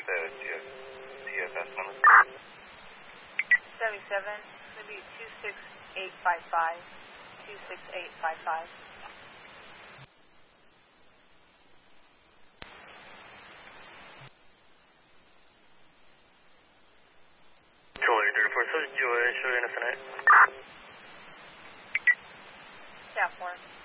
TSS number? 77, maybe 26855. 26855. Charlie 34, so GOA, show you in a minute. Yeah, 4.